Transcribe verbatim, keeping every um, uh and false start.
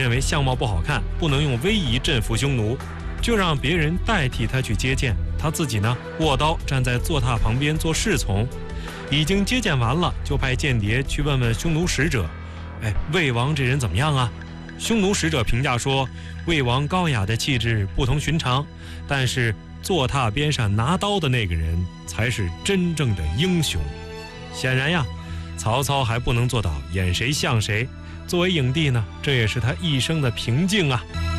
认为相貌不好看，不能用威仪镇服匈奴，就让别人代替他去接见，他自己呢握刀站在坐榻旁边做侍从。已经接见完了，就派间谍去问问匈奴使者，哎，魏王这人怎么样啊？匈奴使者评价说，魏王高雅的气质不同寻常，但是坐榻边上拿刀的那个人才是真正的英雄。显然呀，曹操还不能做到演谁像谁。作为影帝呢，这也是他一生的瓶颈啊。